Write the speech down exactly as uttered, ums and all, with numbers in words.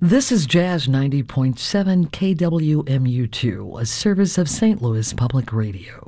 This is Jazz ninety point seven K W M U two, a service of Saint Louis Public Radio.